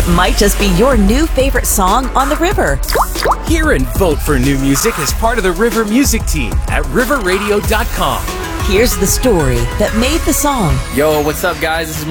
might just be your new favorite song on the river. Hear and vote for new music as part of the River Music Team at riverradio.com. Here's the story that made the song. Yo, what's up, guys? This is